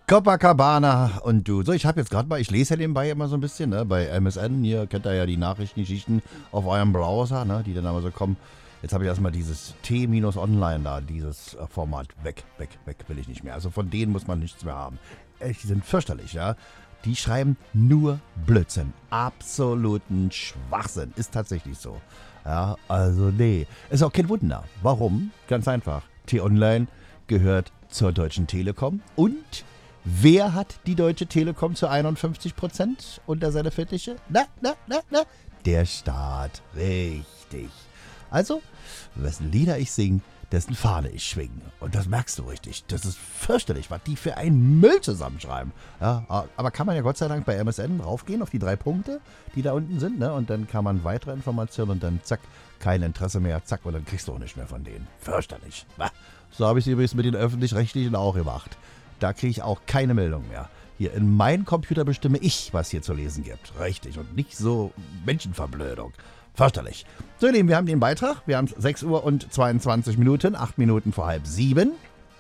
Copacabana und du. So, ich habe jetzt gerade mal, ich lese ja nebenbei immer so ein bisschen, ne, bei MSN, hier kennt ihr ja die Nachrichtengeschichten auf eurem Browser, ne, die dann aber so kommen. Jetzt habe ich erstmal dieses T-Online da, dieses Format, weg, will ich nicht mehr. Also von denen muss man nichts mehr haben. Die sind fürchterlich, ja. Die schreiben nur Blödsinn, absoluten Schwachsinn, ist tatsächlich so. Ja, also nee, ist auch kein Wunder. Warum? Ganz einfach, T-Online gehört zur Deutschen Telekom und wer hat die Deutsche Telekom zu 51% unter seine Fittiche? Na? Der Staat. Richtig. Also, wessen Lieder ich singe, dessen Fahne ich schwinge. Und das merkst du richtig. Das ist fürchterlich, was die für einen Müll zusammenschreiben. Ja, aber kann man ja Gott sei Dank bei MSN raufgehen auf die 3 Punkte, die da unten sind, ne? Und dann kann man weitere Informationen und dann zack, kein Interesse mehr, zack, und dann kriegst du auch nicht mehr von denen. Fürchterlich. So habe ich es übrigens mit den Öffentlich-Rechtlichen auch gemacht. Da kriege ich auch keine Meldung mehr. Hier in meinem Computer bestimme ich, was hier zu lesen gibt. Richtig. Und nicht so Menschenverblödung. Fürchterlich. So, ihr Lieben, wir haben den Beitrag. Wir haben 6 Uhr und 22 Minuten, 8 Minuten vor halb 7.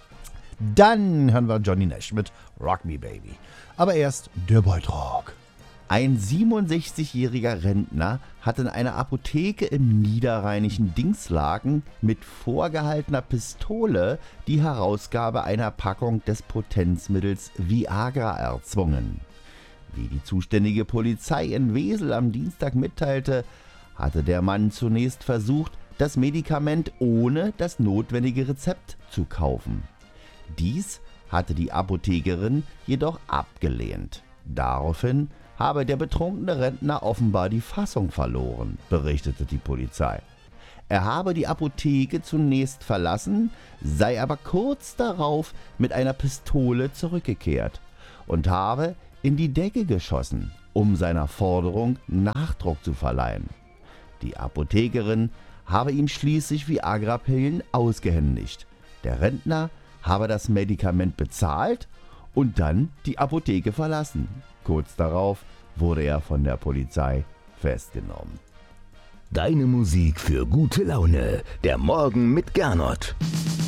Dann hören wir Johnny Nash mit Rock Me Baby. Aber erst der Beitrag. Ein 67-jähriger Rentner hat in einer Apotheke im niederrheinischen Dingslaken mit vorgehaltener Pistole die Herausgabe einer Packung des Potenzmittels Viagra erzwungen. Wie die zuständige Polizei in Wesel am Dienstag mitteilte, hatte der Mann zunächst versucht, das Medikament ohne das notwendige Rezept zu kaufen. Dies hatte die Apothekerin jedoch abgelehnt. Daraufhin habe der betrunkene Rentner offenbar die Fassung verloren, berichtete die Polizei. Er habe die Apotheke zunächst verlassen, sei aber kurz darauf mit einer Pistole zurückgekehrt und habe in die Decke geschossen, um seiner Forderung Nachdruck zu verleihen. Die Apothekerin habe ihm schließlich Viagra-Pillen ausgehändigt. Der Rentner habe das Medikament bezahlt und dann die Apotheke verlassen. Kurz darauf wurde er von der Polizei festgenommen. Deine Musik für gute Laune. Der Morgen mit Gernot.